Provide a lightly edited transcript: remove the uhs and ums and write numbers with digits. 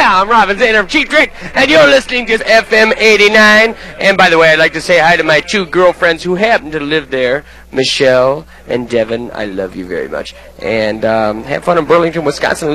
I'm Robin Zander from Cheap Trick, and you're listening to FM 89. And by the way, I'd like to say hi to my two girlfriends who happen to live there, Michelle and Devin. I love you very much. And have fun in Burlington, Wisconsin.